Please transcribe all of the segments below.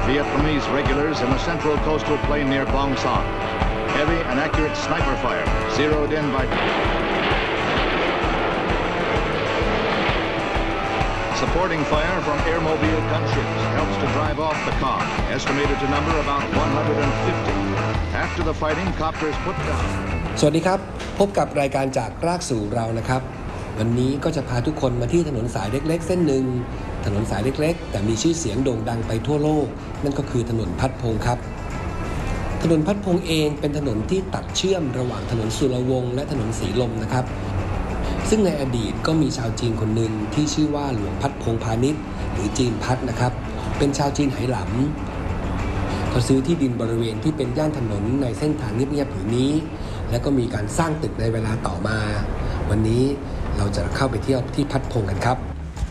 Vietnamese regulars in the central coastal plain near Bong Son. Heavy and accurate sniper fire zeroed in by supporting fire from airmobile gunships helps to drive off the COG, estimated to number about 150. After the fighting, copters put down. สวัสดีครับพบกับรายการจากรากสู่เรานะครับวันนี้ก็จะพาทุกคนมาที่ถนนสายเล็กๆเส้นหนึ่งถนนสายเล็กๆแต่มีชื่อเสียงโด่งดังไปทั่วโลกนั่นก็คือถนนพัดพงษ์ครับถนนพัดพงษ์เองเป็นถนนที่ตัดเชื่อมระหว่างถนนสุรวงศ์และถนนสีลมนะครับซึ่งในอดีตก็มีชาวจีนคนหนึ่งที่ชื่อว่าหลวงพัดพงษ์พาณิชย์หรือจีนพัดนะครับเป็นชาวจีนไหหลำเขาซื้อที่ดินบริเวณที่เป็นย่านถนนในเส้นทางเงียบๆผืนนี้แล้วก็มีการสร้างตึกในเวลาต่อมาวันนี้เราจะเข้าไปเที่ยวที่พัดพงษ์กันครับ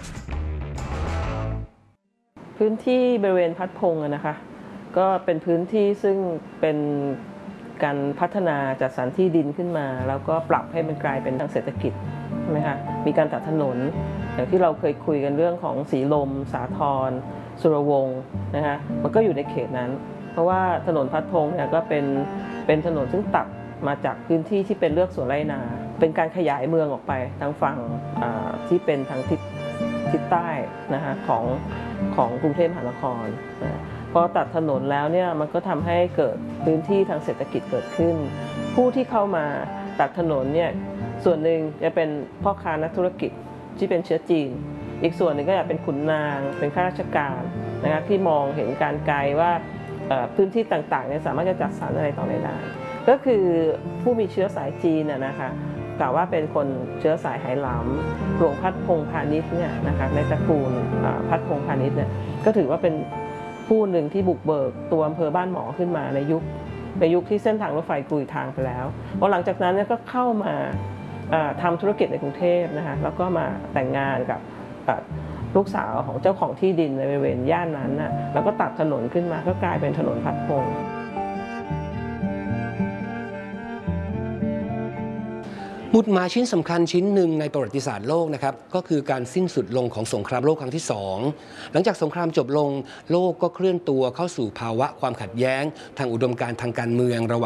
พื้นที่บริเวณพัดพงษ์นะคะก็เป็นพื้นที่ซึ่งเป็นการพัฒนาจัดสรรที่ดินขึ้นมาแล้วก็ปรับให้มันกลายเป็นทางเศรษฐกิจใช่ไหมคะมีการตัดถนนอย่างที่เราเคยคุยกันเรื่องของสีลมสาทรสุรวงศ์นะคะมันก็อยู่ในเขตนั้นเพราะว่าถนนพัดพงษ์เนี่ยก็เป็นถนนซึ่งตัดมาจากพื้นที่ที่เป็นเลือกสวนไร่นาเป็นการขยายเมืองออกไปทางฝั่งที่เป็นทางทิศใต้นะคะของกรุงเทพมหานครพอตัดถนนแล้วเนี่ยมันก็ทำให้เกิดพื้นที่ทางเศรษฐกิจเกิดขึ้นผู้ที่เข้ามาตัดถนนเนี่ยส่วนหนึ่งจะเป็นพ่อค้านักธุรกิจที่เป็นเชื้อจีนอีกส่วนหนึ่งก็จะเป็นขุนนางเป็นข้าราชการนะคะที่มองเห็นการไกลว่าพื้นที่ต่างๆเนี่ยสามารถจะจัดสรรอะไรต่ออะไรได้ก็คือผู้มีเชื้อสายจีนนะคะกล่าวว่าเป็นคนเชื้อสายไหหลำหลวงพัดพงษ์พาณิชย์เนี่ยนะคะในตระกูลพัดพงษ์พาณิชย์เนี่ยก็ถือว่าเป็นผู้หนึ่งที่บุกเบิกตัวอำเภอบ้านหมอขึ้นมาในยุคที่เส้นทางรถไฟกลุยทางไปแล้วพอหลังจากนั้นเนี่ยก็เข้ามาทำธุรกิจในกรุงเทพนะคะแล้วก็มาแต่งงานกับลูกสาวของเจ้าของที่ดินในบริเวณย่านนั้นนะแล้วก็ตัดถนนขึ้นมาก็กลายเป็นถนนพัดพงษ์หมุดหมายชิ้นสำคัญชิ้นหนึ่งในประวัติศาสตร์โลกนะครับก็คือการสิ้นสุดลงของสงครามโลกครั้งที่2หลังจากสงครามจบลงโลกก็เคลื่อนตัวเข้าสู่ภาวะความขัดแย้งทางอุดมการณ์ทางการเมืองระหว่าง